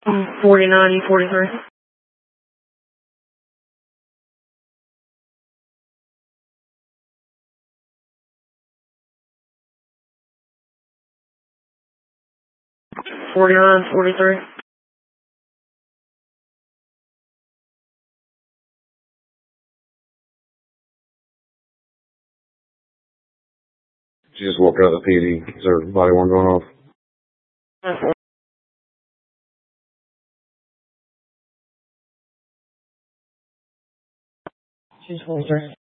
49 43. $49 43. She just walked out of the PD. Is her body worn going off? She's 43.